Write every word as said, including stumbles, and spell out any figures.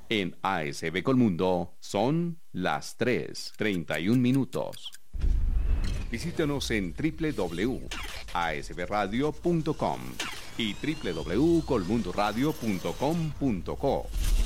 En A S B Colmundo son las tres y treinta y un minutos. Visítenos en doble u doble u doble u punto a s b radio punto com y doble u doble u doble u punto colmundoradio punto com punto co.